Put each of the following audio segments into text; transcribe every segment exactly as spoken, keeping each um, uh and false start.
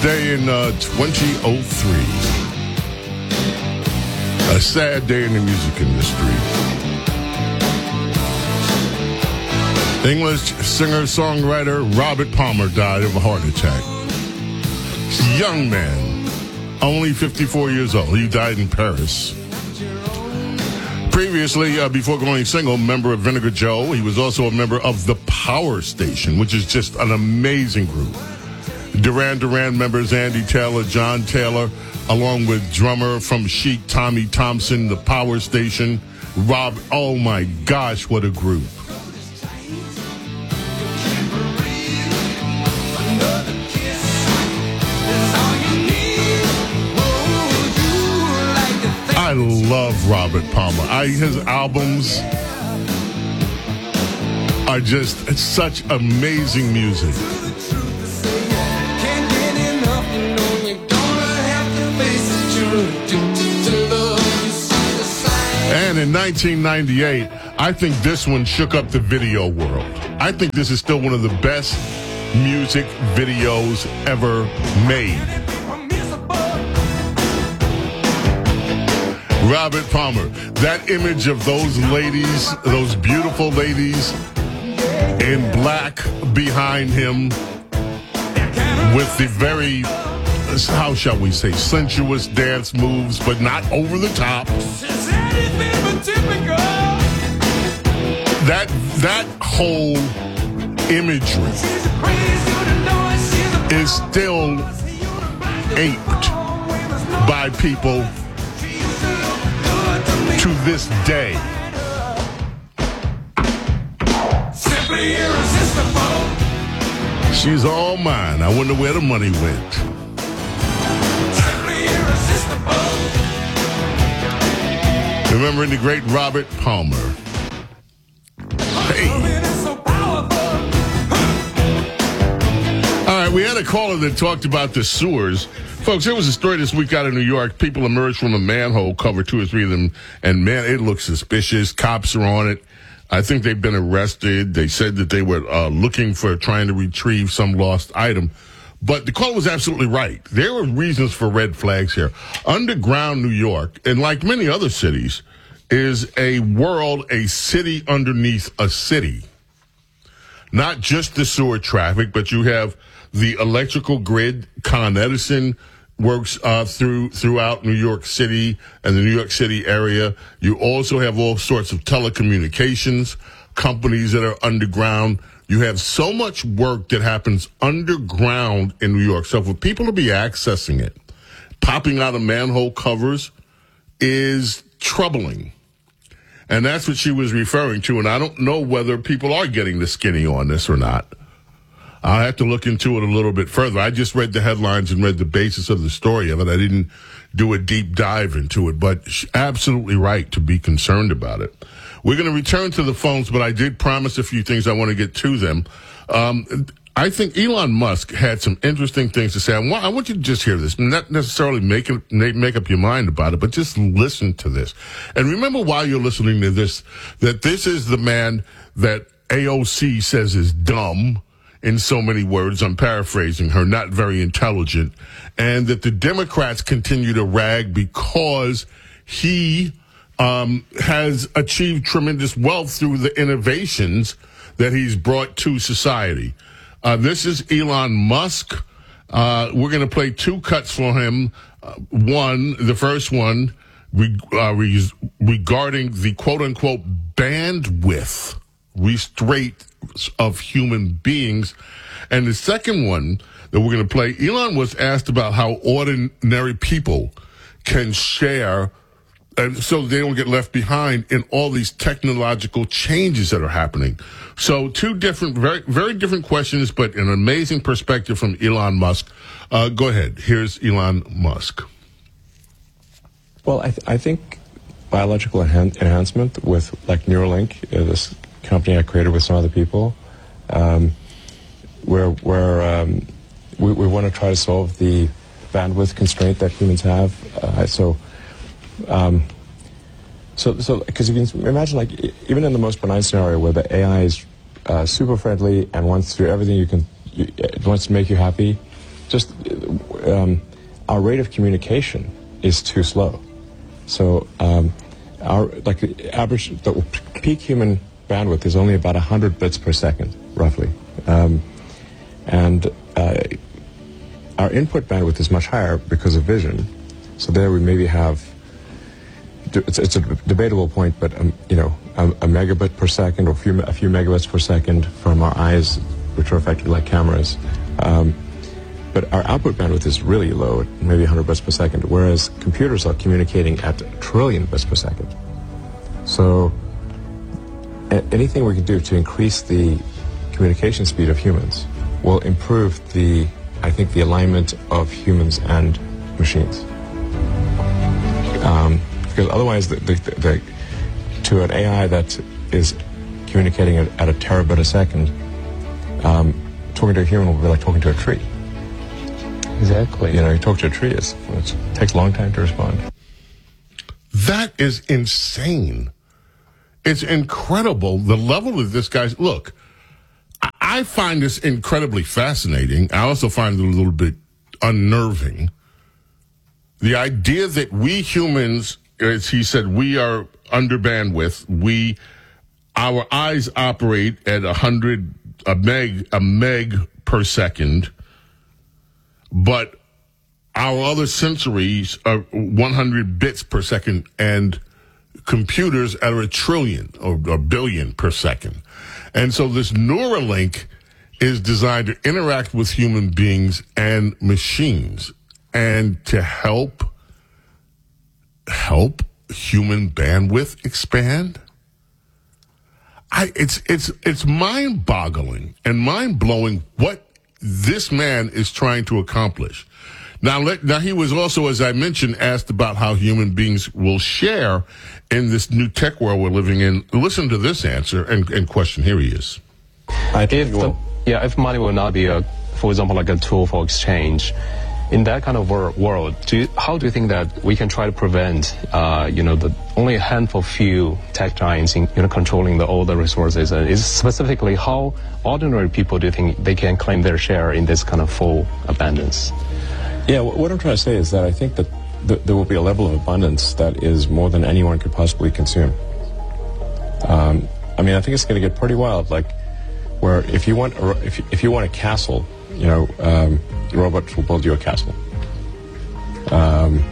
Day in uh, twenty oh three. A sad day in the music industry. English singer-songwriter Robert Palmer died of a heart attack. He's a young man, only fifty-four years old. He died in Paris. Previously, uh, before going single, member of Vinegar Joe, he was also a member of The Power Station, which is just an amazing group. Duran Duran members Andy Taylor, John Taylor, along with drummer from Chic, Tommy Thompson, The Power Station, Rob. Oh my gosh, what a group. I love Robert Palmer. I, his albums are just it's such amazing music. And in nineteen ninety-eight, I think this one shook up the video world. I think this is still one of the best music videos ever made. Robert Palmer, that image of those ladies, those beautiful ladies in black behind him with the very, how shall we say, sensuous dance moves, but not over the top. That that whole imagery is still aped by people to this day. Simply irresistible. She's all mine. I wonder where the money went. Simply irresistible. Remembering the great Robert Palmer. Hey. All right, we had a caller that talked about the sewers. Folks, there was a story this week out of New York. People emerged from a manhole cover, two or three of them, and man, it looks suspicious. Cops are on it. I think they've been arrested. They said that they were uh, looking for trying to retrieve some lost item. But the caller was absolutely right. There were reasons for red flags here. Underground New York, and like many other cities, is a world, a city underneath a city. Not just the sewer traffic, but you have the electrical grid. Con Edison works uh, through throughout New York City and the New York City area. You also have all sorts of telecommunications companies that are underground. You have so much work that happens underground in New York. So for people to be accessing it, popping out of manhole covers is troubling. And that's what she was referring to. And I don't know whether people are getting the skinny on this or not. I'll have to look into it a little bit further. I just read the headlines and read the basis of the story of it. I didn't do a deep dive into it, but she's absolutely right to be concerned about it. We're going to return to the phones, but I did promise a few things. I want to get to them. Um, I think Elon Musk had some interesting things to say. I want, I want you to just hear this, not necessarily make it, make up your mind about it, but just listen to this. And remember while you're listening to this, that this is the man that A O C says is dumb. In so many words, I'm paraphrasing her, not very intelligent, and that the Democrats continue to rag because he um, has achieved tremendous wealth through the innovations that he's brought to society. Uh, this is Elon Musk. Uh, we're going to play two cuts for him. Uh, one, the first one, re- uh, re- regarding the quote-unquote bandwidth restraint of human beings. And the second one that we're going to play, Elon was asked about how ordinary people can share and so they don't get left behind in all these technological changes that are happening. So two different, very, very different questions, but an amazing perspective from Elon Musk. Uh, go ahead. Here's Elon Musk. Well, I, th- I think biological enhan- enhancement with like Neuralink, uh, this company I created with some other people, um, where where um, we, we want to try to solve the bandwidth constraint that humans have. Uh, so, um, so so because you can imagine, like even in the most benign scenario where the A I is uh, super friendly and wants to do everything you can, you, it wants to make you happy. Just um, our rate of communication is too slow. So um, our like the average, the peak human bandwidth is only about one hundred bits per second, roughly. Um, and uh, our input bandwidth is much higher because of vision. So there we maybe have, it's, it's a debatable point, but um, you know, a, a megabit per second or a few, a few megabits per second from our eyes, which are affected like cameras. Um, but our output bandwidth is really low, at maybe one hundred bits per second, whereas computers are communicating at a trillion bits per second. So a- anything we can do to increase the communication speed of humans will improve the, I think, the alignment of humans and machines. Um, because otherwise, the, the, the, the, to an A I that is communicating at, at a terabit a second, um, talking to a human will be like talking to a tree. Exactly. You know, you talk to a tree, it's, it takes a long time to respond. That is insane. It's incredible the level of this guy's. Look, I, I find this incredibly fascinating. I also find it a little bit unnerving. The idea that we humans, as he said, we are under bandwidth. We, our eyes operate at a hundred, a meg, a meg per second, but our other sensories are one hundred bits per second, and computers are a trillion or a billion per second. And so this Neuralink is designed to interact with human beings and machines and to help help human bandwidth expand. I it's it's it's mind-boggling and mind-blowing what this man is trying to accomplish. Now, let, now he was also, as I mentioned, asked about how human beings will share in this new tech world we're living in. Listen to this answer and, and question. Here he is. I think If the, yeah, if money will not be a, for example, like a tool for exchange, in that kind of wor- world, do you, how do you think that we can try to prevent, uh, you know, the only a handful few tech giants in, you know, controlling the all the resources? Uh, is specifically how ordinary people do you think they can claim their share in this kind of full abundance? Yeah, what I'm trying to say is that I think that th- there will be a level of abundance that is more than anyone could possibly consume. Um, I mean, I think it's going to get pretty wild. Like, where if you want, a, if you, if you want a castle, you know, um, the robots will build you a castle. Um,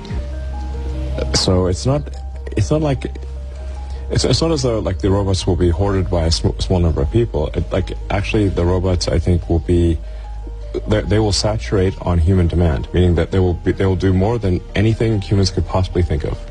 so it's not, it's not like, it's, it's not as though like the robots will be hoarded by a sm- small number of people. It, like actually, the robots I think will be. They will saturate on human demand, meaning that they will be, they will do more than anything humans could possibly think of.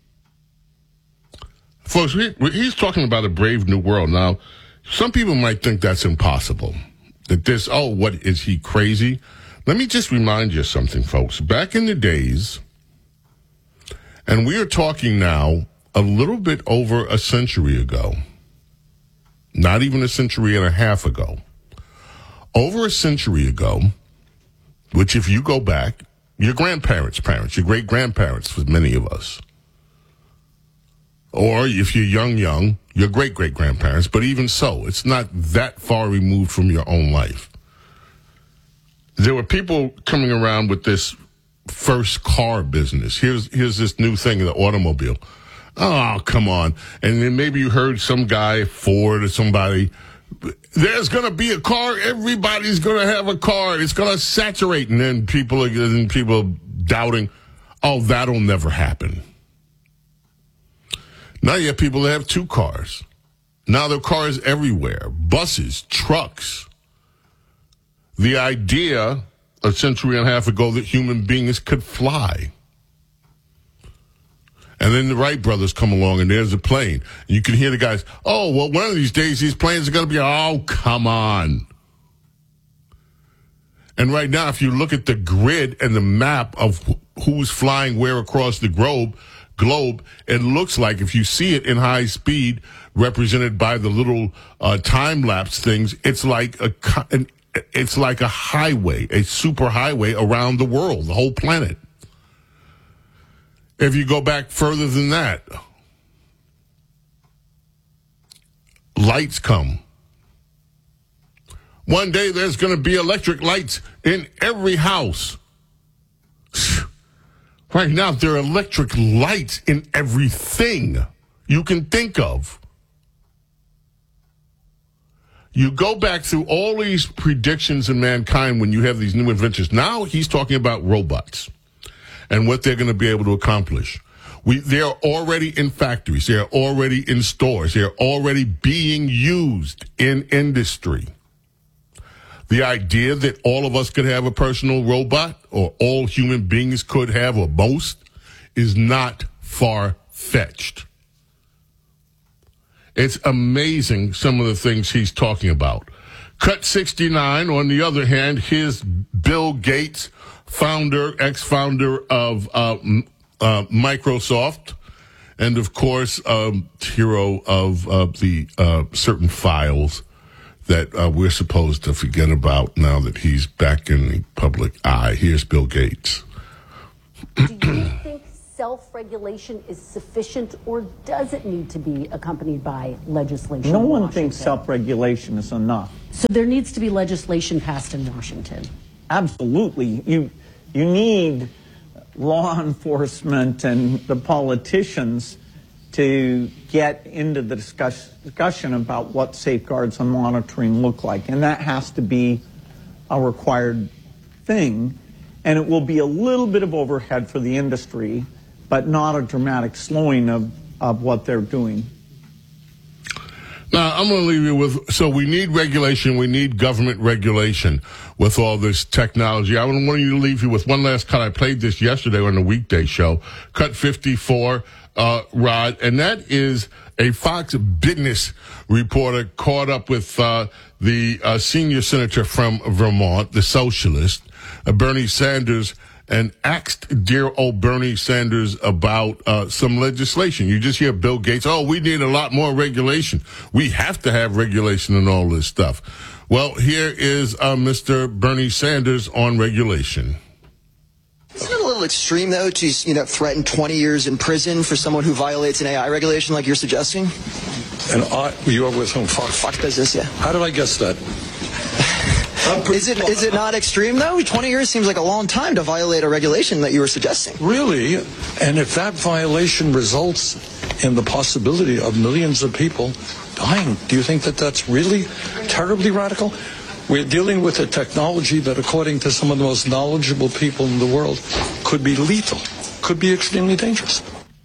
Folks, we, he's talking about a brave new world. Now, some people might think that's impossible. That this, oh, what, is he crazy? Let me just remind you something, folks. Back in the days, and we are talking now a little bit over a century ago, not even a century and a half ago, over a century ago, which if you go back, your grandparents' parents, your great-grandparents for many of us, or if you're young, young, your great-great-grandparents, but even so, it's not that far removed from your own life. There were people coming around with this first car business. Here's, here's this new thing in the automobile. Oh, come on. And then maybe you heard some guy, Ford or somebody, there's going to be a car. Everybody's going to have a car. It's going to saturate. And then people are and people doubting, oh, that'll never happen. Now you have people that have two cars. Now there are cars everywhere. Buses, trucks. The idea a century and a half ago that human beings could fly. And then the Wright brothers come along, and there's a plane. And you can hear the guys, oh, well, one of these days, these planes are going to be, oh, come on. And right now, if you look at the grid and the map of who's flying where across the globe, globe, it looks like, if you see it in high speed, represented by the little uh, time-lapse things, it's like a an, it's like a highway, a super highway around the world, the whole planet. If you go back further than that, lights come. One day there's going to be electric lights in every house. Right now, there are electric lights in everything you can think of. You go back through all these predictions in mankind when you have these new inventions. Now he's talking about robots and what they're going to be able to accomplish. We, they are already in factories. They are already in stores. They are already being used in industry. The idea that all of us could have a personal robot, or all human beings could have, or most, is not far-fetched. It's amazing some of the things he's talking about. Cut sixty-nine, on the other hand, here's Bill Gates, founder, ex-founder of uh, uh, Microsoft, and of course, um, hero of uh, the uh, certain files that uh, we're supposed to forget about now that he's back in the public eye. Here's Bill Gates. Do you think self-regulation is sufficient, or does it need to be accompanied by legislation? No in one Washington? thinks self-regulation is enough. So there needs to be legislation passed in Washington. Absolutely. You, you need law enforcement and the politicians to get into the discuss, discussion about what safeguards and monitoring look like. And that has to be a required thing. And it will be a little bit of overhead for the industry, but not a dramatic slowing of, of what they're doing. Now, I'm going to leave you with, so we need regulation, we need government regulation with all this technology. I want to leave you with one last cut. I played this yesterday on the weekday show, cut fifty-four, uh, Rod, and that is a Fox Business reporter caught up with uh, the uh, senior senator from Vermont, the socialist, uh, Bernie Sanders, and asked dear old Bernie Sanders about uh, some legislation. You just hear Bill Gates, oh, we need a lot more regulation. We have to have regulation and all this stuff. Well, here is uh, Mister Bernie Sanders on regulation. Isn't it a little extreme, though, to you know, threaten twenty years in prison for someone who violates an A I regulation like you're suggesting? And I, you are with whom? Fox? Fox Business, yeah. How did I guess that? Is it is it not extreme, though? twenty years seems like a long time to violate a regulation that you were suggesting. Really? And if that violation results in the possibility of millions of people dying, do you think that that's really terribly radical? We're dealing with a technology that, according to some of the most knowledgeable people in the world, could be lethal, could be extremely dangerous.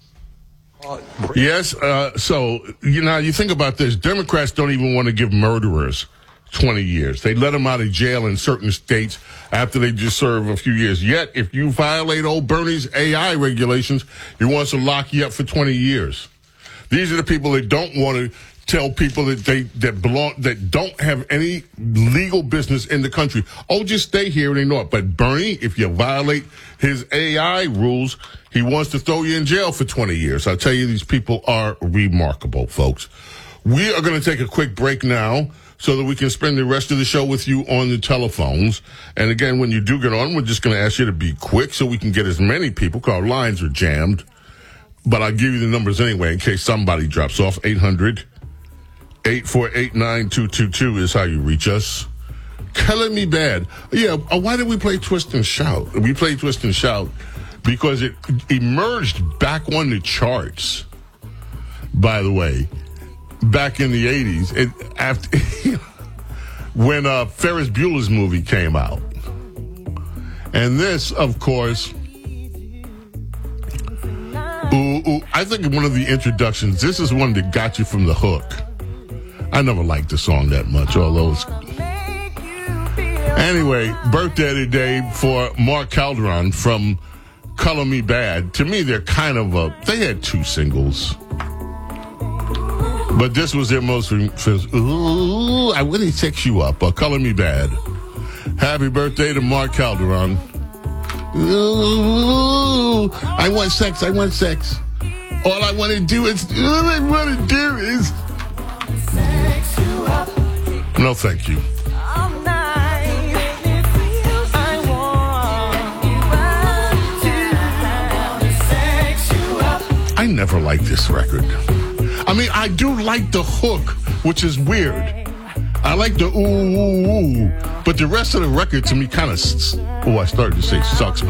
Yes, uh, so, you know, you think about this. Democrats don't even want to give murderers twenty years. They let them out of jail in certain states after they just serve a few years. Yet, if you violate old Bernie's A I regulations, he wants to lock you up for twenty years. These are the people that don't want to tell people that they that belong that don't have any legal business in the country. Oh, just stay here and they know it. But Bernie, if you violate his A I rules, he wants to throw you in jail for twenty years. I tell you, these people are remarkable, folks. We are going to take a quick break now so that we can spend the rest of the show with you on the telephones. And again, when you do get on, we're just going to ask you to be quick so we can get as many people, because our lines are jammed. But I'll give you the numbers anyway in case somebody drops off. eight hundred, eight four eight, nine two two two is how you reach us. Killing me bad. Yeah, uh, why did we play Twist and Shout? We played Twist and Shout because it emerged back on the charts, by the way, back in the eighties. It, after when uh, Ferris Bueller's movie came out. And this, of course, ooh, ooh, I think one of the introductions, this is one that got you from the hook. I never liked the song that much, although it's... Anyway, birthday today for Mark Calderon from Color Me Bad. To me, they're kind of a... They had two singles. But this was their most famous. Ooh, I really sex you up. Uh, Color Me Bad. Happy birthday to Mark Calderon. Ooh, I want sex. I want sex. All I want to do is... All I want to do is... No, thank you. I never liked this record. I mean, I do like the hook, which is weird. I like the ooh, ooh, ooh. But the rest of the record, to me, kind of, oh, I started to say sucks, but